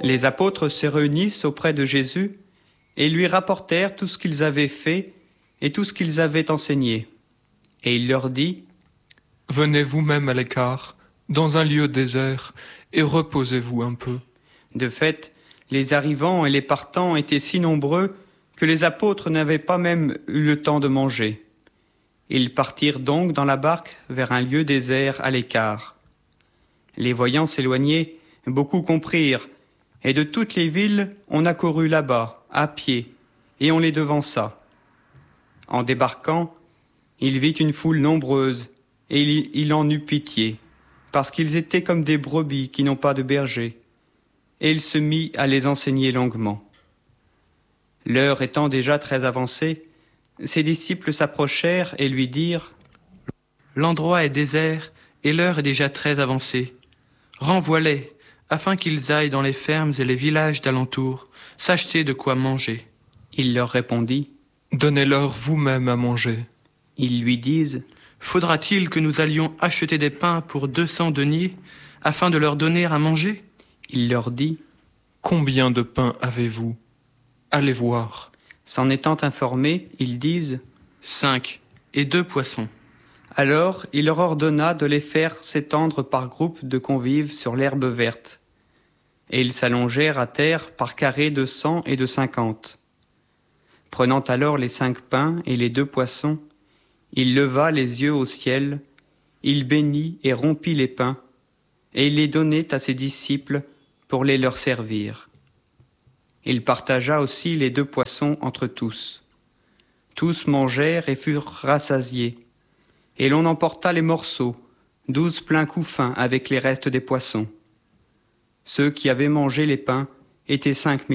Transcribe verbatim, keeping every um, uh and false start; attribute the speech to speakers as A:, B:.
A: Les apôtres se réunissent auprès de Jésus et lui rapportèrent tout ce qu'ils avaient fait et tout ce qu'ils avaient enseigné. Et il leur dit : «
B: Venez vous-même à l'écart, dans un lieu désert, et reposez-vous un peu. »
A: De fait, les arrivants et les partants étaient si nombreux que les apôtres n'avaient pas même eu le temps de manger. Ils partirent donc dans la barque vers un lieu désert à l'écart. Les voyant s'éloigner, beaucoup comprirent, et de toutes les villes, on accourut là-bas, à pied, et on les devança. En débarquant, il vit une foule nombreuse, et il, il en eut pitié, parce qu'ils étaient comme des brebis qui n'ont pas de berger, et il se mit à les enseigner longuement. L'heure étant déjà très avancée, ses disciples s'approchèrent et lui dirent : «
C: L'endroit est désert, et l'heure est déjà très avancée. Renvoie-les, afin qu'ils aillent dans les fermes et les villages d'alentour, s'acheter de quoi manger. »
A: Il leur répondit :
B: « Donnez-leur vous-même à manger. »
A: Ils lui disent :
C: « Faudra-t-il que nous allions acheter des pains pour deux cents deniers, afin de leur donner à manger ?»
A: Il leur dit :
B: « Combien de pains avez-vous ? Allez voir. »
A: S'en étant informés, ils disent :
C: « Cinq, et deux poissons. »
A: Alors il leur ordonna de les faire s'étendre par groupes de convives sur l'herbe verte. Et ils s'allongèrent à terre par carrés de cent et de cinquante. Prenant alors les cinq pains et les deux poissons, il leva les yeux au ciel, il bénit et rompit les pains, et il les donnait à ses disciples pour les leur servir. Il partagea aussi les deux poissons entre tous. Tous mangèrent et furent rassasiés. Et l'on emporta les morceaux, douze pleins couffins avec les restes des poissons. Ceux qui avaient mangé les pains étaient cinq mille.